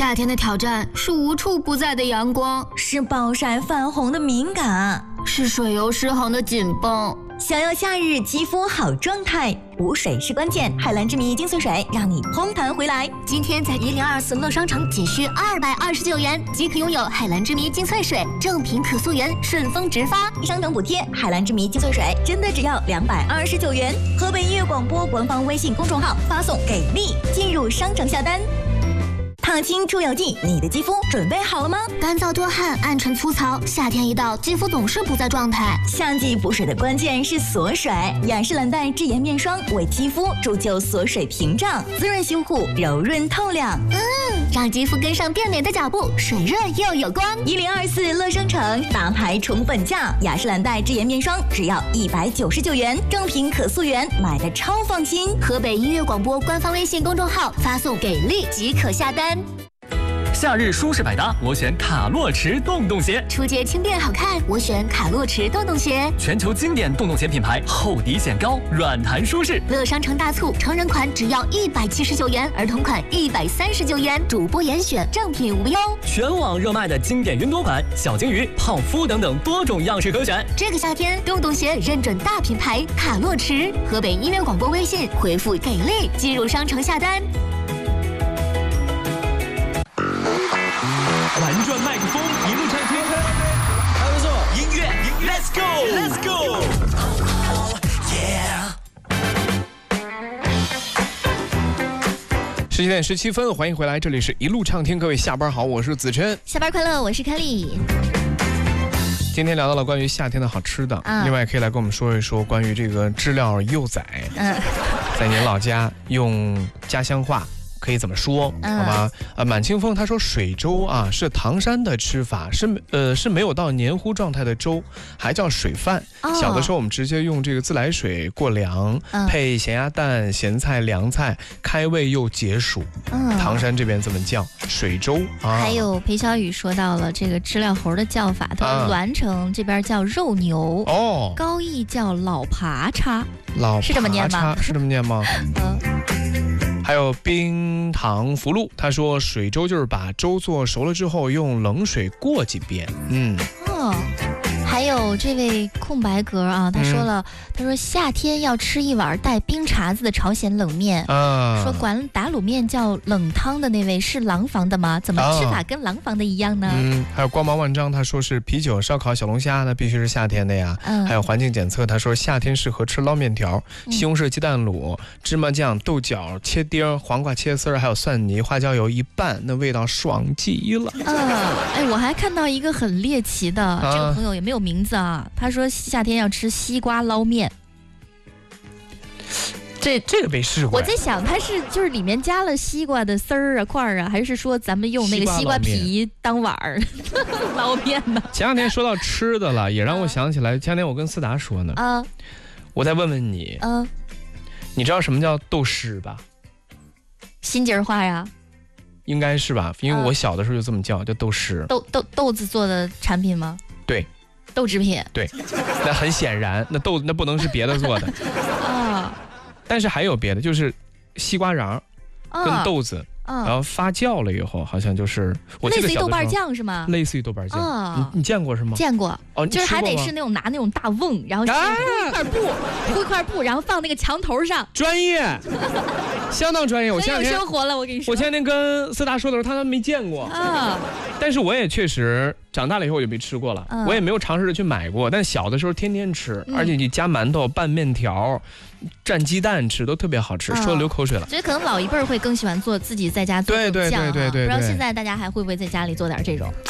夏天的挑战是无处不在的阳光， 是暴晒泛红的敏感， 是水油失衡的紧绷。 想要夏日肌肤好状态，补水是关键。海蓝之谜精粹水让你烘弹回来。 今天在1024乐商城仅需229元即可拥有海蓝之谜精粹水，正品可溯源，顺丰直发， 商城补贴。海蓝之谜精粹水真的只要229元。河北音乐广播官方微信公众号发送给力，进入商城下单。烫青出油剂，你的肌肤准备好了吗？ 干燥多汗、暗沉粗糙，夏天一到，肌肤总是不在状态。 夏季补水的关键是锁水，雅诗兰黛智妍面霜为肌肤铸就锁水屏障，滋润修护，柔润透亮。 让肌肤跟上变美的脚步，水润又有光。 1024乐商城大牌宠粉价，雅诗兰黛智妍面霜只要199元，正品可溯源，买的超放心。 河北音乐广播官方微信公众号发送给力即可下单。 夏日舒适百搭，我选卡洛驰洞洞鞋。 出街轻便好看，我选卡洛驰洞洞鞋。 全球经典洞洞鞋品牌，厚底显高，软弹舒适。 乐商城大促，成人款只要179元，儿童款139元，主播严选，正品无忧。 全网热卖的经典云朵款、小金鱼、泡芙等等多种样式可选。 这个夏天，洞洞鞋认准大品牌卡洛驰。河北音乐广播微信回复给力，进入商城下单。 玩转麦克风，一路唱天，还不错。音乐 ，Let's go，Let's go。 17点17分，欢迎回来，这里是一路畅听，各位下班好，我是子琛。 下班快乐，我是凯丽。 今天聊到了关于夏天的好吃的，另外可以来跟我们说一说关于这个知了幼崽，在您老家用家乡话可以怎么说？好吧，满清风他说水粥啊是唐山的吃法，是没有到黏糊状态的粥，还叫水饭。小的时候我们直接用这个自来水过凉，配咸鸭蛋、咸菜、凉菜，开胃又解暑。唐山这边这么叫水粥啊。 还有裴小雨说到了这个知了猴的叫法，他说栾城这边叫肉牛，高邑叫老爬叉，是这么念吗？ 是这么念吗？还有冰糖福禄，他说水粥就是把粥做熟了之后用冷水过几遍。 还有这位空白格啊，他说了，他说夏天要吃一碗带冰碴子的朝鲜冷面。说管打卤面叫冷汤的那位是廊坊的吗？怎么吃法跟廊坊的一样呢？ 还有光芒万丈，他说是啤酒、烧烤、小龙虾，那必须是夏天的呀。还有环境检测，他说夏天适合吃捞面条、西红柿鸡蛋卤、芝麻酱、豆角切丁、黄瓜切丝，还有蒜泥、花椒油一拌，那味道爽极了。 我还看到一个很猎奇的，这个朋友也没有名字啊，他说夏天要吃西瓜捞面。 这个没试过。 我在想，它是就是里面加了西瓜的丝儿啊、块儿啊，还是说咱们用那个西瓜皮当碗儿捞面呢？ 前两天说到吃的了，也让我想起来，前两天我跟思达说呢。我再问问你，你知道什么叫豆豉吧？ 新节话呀？应该是吧，因为我小的时候就这么叫豆豉。 豆子做的产品吗？ 对。 豆制品。 对，那很显然，那豆那不能是别的做的但是还有别的，就是西瓜瓤跟豆子，然后发酵了以后，好像就是我记得类似于豆瓣酱是吗？ 类似于豆瓣酱，你见过是吗？ 见过，就是还得是那种拿那种大瓮，然后铺一块布，然后放那个墙头上。 专业，相当专业。我前两天生活了，我跟你说。 我前两天跟思达说的时候，他没见过但是我也确实长大了以后我就没吃过了，我也没有尝试着去买过。但小的时候天天吃，而且你加馒头、拌面条、蘸鸡蛋吃都特别好吃，说流口水了。 所以可能老一辈会更喜欢做自己在家做酱。 对， 不知道现在大家还会不会在家里做点这种。